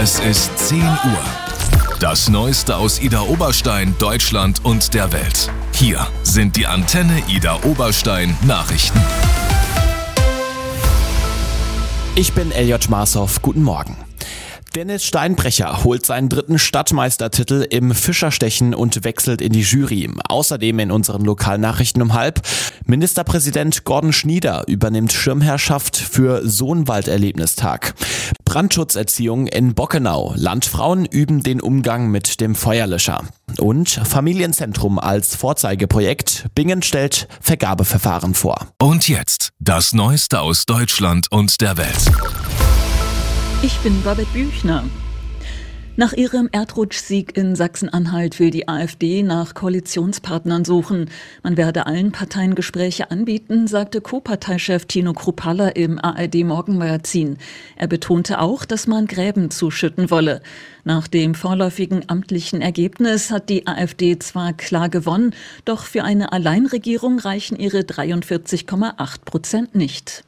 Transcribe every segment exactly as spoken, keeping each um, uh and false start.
Es ist zehn Uhr. Das Neueste aus Idar Oberstein, Deutschland und der Welt. Hier sind die Antenne Idar Oberstein Nachrichten. Ich bin Elliot Schmarshoff. Guten Morgen. Dennis Steinbrecher holt seinen dritten Stadtmeistertitel im Fischerstechen und wechselt in die Jury. Außerdem in unseren Lokalnachrichten um halb. Ministerpräsident Gordon Schnieder übernimmt Schirmherrschaft für Sohnwalderlebnistag. Brandschutzerziehung in Bockenau. Landfrauen üben den Umgang mit dem Feuerlöscher. Und Familienzentrum als Vorzeigeprojekt. Bingen stellt Vergabeverfahren vor. Und jetzt das Neueste aus Deutschland und der Welt. Ich bin Babette Büchner. Nach ihrem Erdrutschsieg in Sachsen-Anhalt will die AfD nach Koalitionspartnern suchen. Man werde allen Parteien Gespräche anbieten, sagte Co-Parteichef Tino Kruppalla im A R D-Morgenmagazin. Er betonte auch, dass man Gräben zuschütten wolle. Nach dem vorläufigen amtlichen Ergebnis hat die AfD zwar klar gewonnen, doch für eine Alleinregierung reichen ihre dreiundvierzig Komma acht Prozent nicht.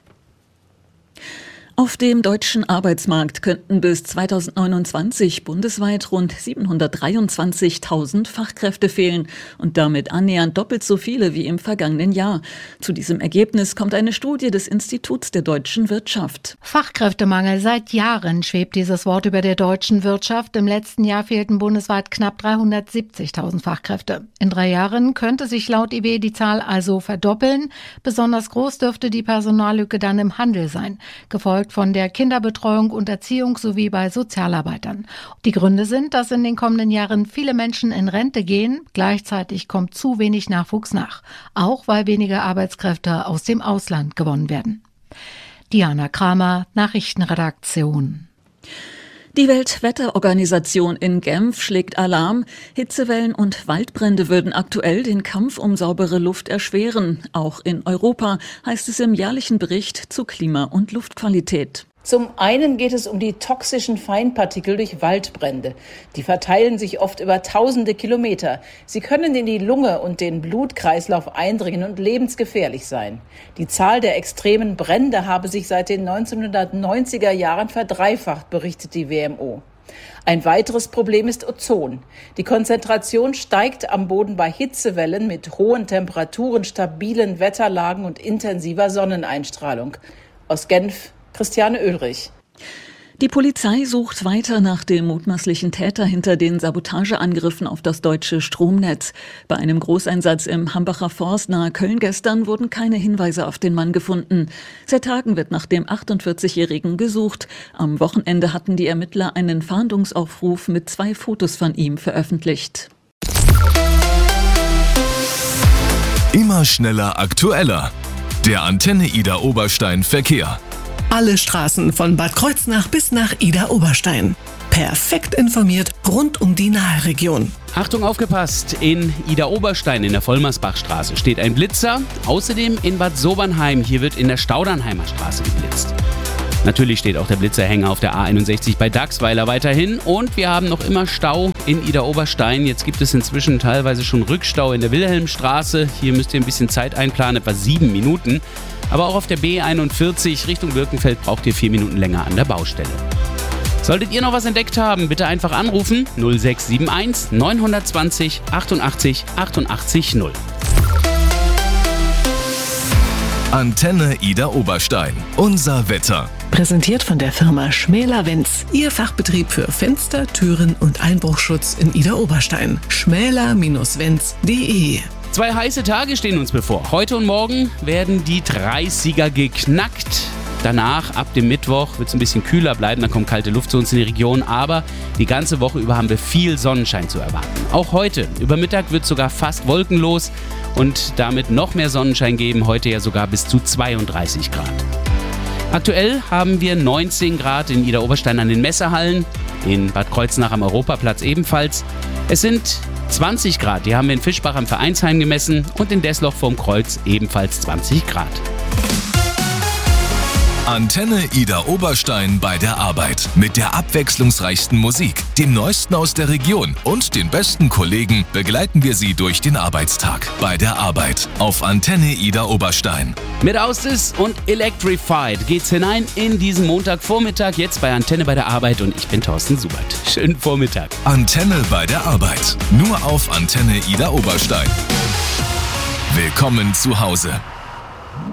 Auf dem deutschen Arbeitsmarkt könnten bis zweitausendneunundzwanzig bundesweit rund siebenhundertdreiundzwanzigtausend Fachkräfte fehlen und damit annähernd doppelt so viele wie im vergangenen Jahr. Zu diesem Ergebnis kommt eine Studie des Instituts der deutschen Wirtschaft. Fachkräftemangel. Seit Jahren schwebt dieses Wort über der deutschen Wirtschaft. Im letzten Jahr fehlten bundesweit knapp dreihundertsiebzigtausend Fachkräfte. In drei Jahren könnte sich laut I W die Zahl also verdoppeln. Besonders groß dürfte die Personallücke dann im Handel sein, gefolgt von der Kinderbetreuung und Erziehung sowie bei Sozialarbeitern. Die Gründe sind, dass in den kommenden Jahren viele Menschen in Rente gehen. Gleichzeitig kommt zu wenig Nachwuchs nach, auch weil weniger Arbeitskräfte aus dem Ausland gewonnen werden. Diana Kramer, Nachrichtenredaktion. Die Weltwetterorganisation in Genf schlägt Alarm. Hitzewellen und Waldbrände würden aktuell den Kampf um saubere Luft erschweren. Auch in Europa, heißt es im jährlichen Bericht zu Klima- und Luftqualität. Zum einen geht es um die toxischen Feinpartikel durch Waldbrände. Die verteilen sich oft über tausende Kilometer. Sie können in die Lunge und den Blutkreislauf eindringen und lebensgefährlich sein. Die Zahl der extremen Brände habe sich seit den neunzehnhundertneunziger Jahren verdreifacht, berichtet die W M O. Ein weiteres Problem ist Ozon. Die Konzentration steigt am Boden bei Hitzewellen mit hohen Temperaturen, stabilen Wetterlagen und intensiver Sonneneinstrahlung. Aus Genf, Christiane Oehlrich. Die Polizei sucht weiter nach dem mutmaßlichen Täter hinter den Sabotageangriffen auf das deutsche Stromnetz. Bei einem Großeinsatz im Hambacher Forst nahe Köln gestern wurden keine Hinweise auf den Mann gefunden. Seit Tagen wird nach dem achtundvierzigjährigen gesucht. Am Wochenende hatten die Ermittler einen Fahndungsaufruf mit zwei Fotos von ihm veröffentlicht. Immer schneller, aktueller. Der Antenne Idar Oberstein Verkehr. Alle Straßen von Bad Kreuznach bis nach Idar Oberstein. Perfekt informiert rund um die Nahe-Region. Achtung, aufgepasst! In Idar Oberstein in der Vollmersbachstraße steht ein Blitzer. Außerdem in Bad Sobernheim. Hier wird in der Staudernheimer Straße geblitzt. Natürlich steht auch der Blitzerhänger auf der A einundsechzig bei Dachsweiler weiterhin. Und wir haben noch immer Stau in Idar Oberstein. Jetzt gibt es inzwischen teilweise schon Rückstau in der Wilhelmstraße. Hier müsst ihr ein bisschen Zeit einplanen, etwa sieben Minuten. Aber auch auf der B einundvierzig Richtung Birkenfeld braucht ihr vier Minuten länger an der Baustelle. Solltet ihr noch was entdeckt haben, bitte einfach anrufen null sechs sieben eins neun zwei null achtundachtzig achtundachtzig null. Antenne Idar Oberstein. Unser Wetter. Präsentiert von der Firma Schmäler-Wenz. Ihr Fachbetrieb für Fenster, Türen und Einbruchschutz in Idar Oberstein. schmäler Wenz punkt de. Zwei heiße Tage stehen uns bevor. Heute und morgen werden die dreißiger geknackt. Danach, ab dem Mittwoch, wird es ein bisschen kühler bleiben. Dann kommt kalte Luft zu uns in die Region. Aber die ganze Woche über haben wir viel Sonnenschein zu erwarten. Auch heute. Über Mittag wird es sogar fast wolkenlos und damit noch mehr Sonnenschein geben. Heute ja sogar bis zu zweiunddreißig Grad. Aktuell haben wir neunzehn Grad in Idar Oberstein an den Messehallen. In Bad Kreuznach am Europaplatz ebenfalls. Es sind zwanzig Grad, die haben wir in Fischbach am Vereinsheim gemessen und in Desloch vorm Kreuz ebenfalls zwanzig Grad. Antenne Ida Oberstein bei der Arbeit. Mit der abwechslungsreichsten Musik, dem Neuesten aus der Region und den besten Kollegen begleiten wir Sie durch den Arbeitstag. Bei der Arbeit auf Antenne Ida Oberstein. Mit Ausis und Electrified geht's hinein in diesen Montagvormittag jetzt bei Antenne bei der Arbeit und ich bin Thorsten Subert. Schönen Vormittag. Antenne bei der Arbeit. Nur auf Antenne Ida Oberstein. Willkommen zu Hause.